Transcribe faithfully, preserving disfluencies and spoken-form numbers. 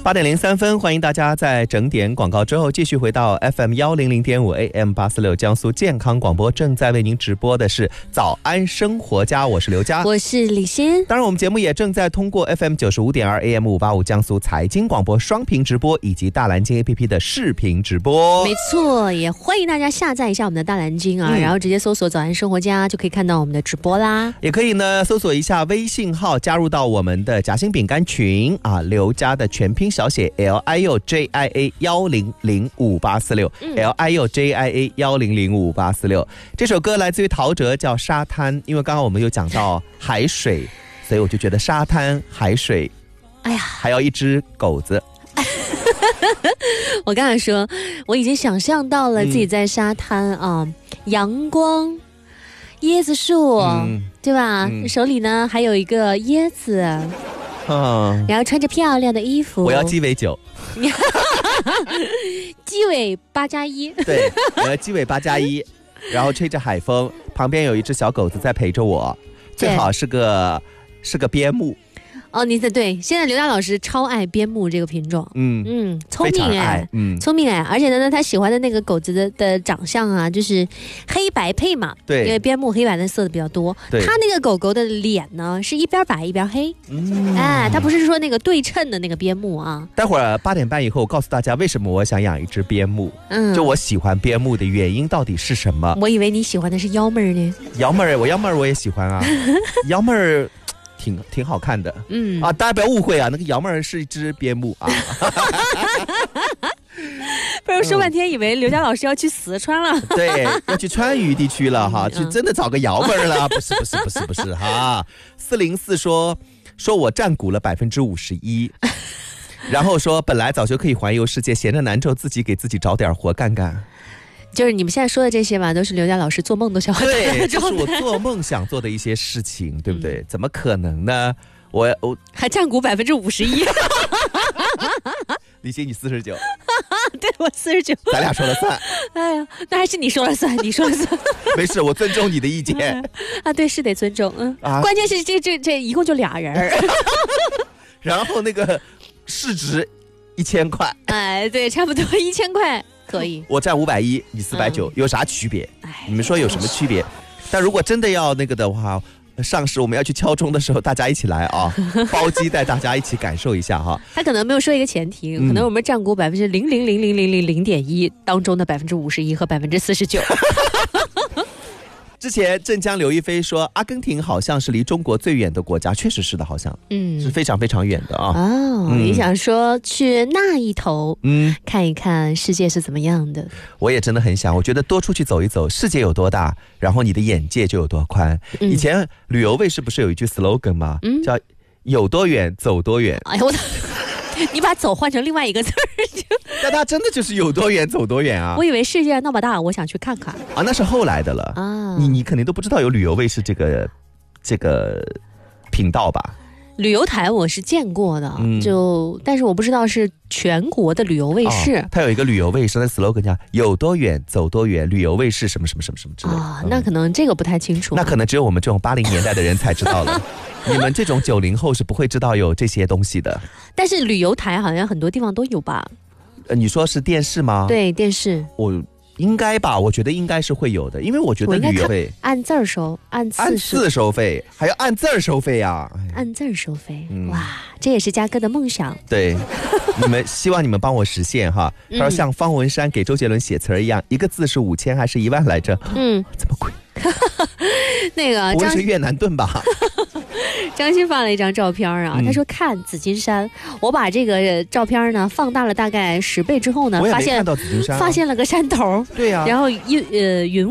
八点零三分，欢迎大家在整点广告之后继续回到 F M 一零零点五 A M 八四六江苏健康广播，正在为您直播的是早安生活家，我是刘佳， 我是李欣。 当然我们节目也正在通过 F M 九十五点二 A M 五八五江苏财经广播双屏直播以及大蓝鲸 A P P 的视频直播。 没错，也欢迎大家下载一下我们的大蓝鲸啊、嗯、然后直接搜索早安生活家就可以看到我们的直播啦。 也可以呢搜索一下微信号，加入到我们的夹心饼干群啊，刘家的全拼小写 L I O J I A 一零零五八四六 L I O J I A 一零零五八四六。这首歌来自于陶喆，叫沙滩。因为刚刚我们有讲到海水，所以我就觉得沙滩海水， 哎呀， 还要一只狗子。 我刚才说我已经想象到了自己在沙滩啊、嗯，阳光椰子树、嗯、对吧、嗯、手里呢还有一个椰子，嗯，然后穿着漂亮的衣服。 我要鸡尾酒。 鸡尾八加一。 对，我要鸡尾八加一，然后吹着海风，旁边有一只小狗子在陪着我，最好是个是个边牧。 哦，你的对，现在刘佳老师超爱边牧这个品种，嗯嗯，聪明哎，嗯，聪明哎，而且呢，他喜欢的那个狗子的的长相啊，就是黑白配嘛， 对， 因为边牧黑白的色的比较多，对，他那个狗狗的脸呢是一边白一边黑，嗯，哎，他不是说那个对称的那个边牧啊。 待会儿八点半以后，我告诉大家为什么我想养一只边牧，嗯，就我喜欢边牧的原因到底是什么？ 我以为你喜欢的是幺妹儿呢。 幺妹儿，我幺妹儿我也喜欢啊，幺妹儿。挺挺好看的，嗯啊，大家不要误会啊，那个姚妹儿是一只边牧啊。 不是说半天以为刘佳老师要去四川了， 对，要去川渝地区了哈，就真的找个姚妹儿了，不是不是不是不是哈。四零四说说我占股了百分之五十一，然后说本来早就可以环游世界，闲着难受自己给自己找点活干干。 就是你们现在说的这些吧，都是刘佳老师做梦都想要对，这是我做梦想做的一些事情，对不对？嗯、怎么可能呢？我我还占股百分之五十一。 李欣，你四十九， 对我四十九， 咱俩说了算。 哎呀，那还是你说了算，你说了算。 没事，我尊重你的意见。 啊，对，是得尊重，嗯。啊、关键是这这这一共就俩人。 然后那个市值一千块。 哎，对，差不多一千块。可以， 我占五百一，你四百九，有啥区别？你们说有什么区别？但如果真的要那个的话，上市我们要去敲钟的时候，大家一起来啊，包机带大家一起感受一下哈。 他可能没有说一个前提，嗯、可能我们占股百分之零零零零零零零点一当中的百分之五十一和百分之四十九。 之前镇江刘亦菲说阿根廷好像是离中国最远的国家，确实是的，好像嗯是非常非常远的啊。 哦，嗯、你想说去那一头嗯看一看世界是怎么样的？ 我也真的很想，我觉得多出去走一走，世界有多大，然后你的眼界就有多宽。嗯、以前旅游卫视不是有一句 slogan 吗？嗯、叫有多远走多远。 哎呀我。你把走换成另外一个字儿， 但它真的就是有多远走多远啊！ 我以为世界那么大，我想去看看啊，那是后来的了啊。你你肯定都不知道有旅游卫视这个这个频道吧？ 旅游台我是见过的，嗯、就但是我不知道是全国的旅游卫视。 哦、它有一个旅游卫视的 slogan 叫“有多远走多远”，旅游卫视什么什么什么什么之类的。 啊、哦，那可能这个不太清楚。 那可能只有我们这种八零年代的人才知道了。你们这种九零后是不会知道有这些东西的。 但是旅游台好像很多地方都有吧？ 呃，你说是电视吗？ 对，电视。 我应该吧，我觉得应该是会有的，因为我觉得旅游费按字收，按次按次收费，还要按字儿收费啊！ 按字收费，嗯、哇，这也是嘉哥的梦想。 对，你们希望你们帮我实现哈。他说像方文山给周杰伦写词儿一样，一个字是五千还是一万来着？嗯，这么贵。 那个不会是越南盾吧？ 张欣发了一张照片啊，嗯、他说看紫金山，我把这个照片呢放大了大概十倍之后呢， 发现看到紫金山、啊， 发现了个山头， 对呀、啊， 然后云呃云。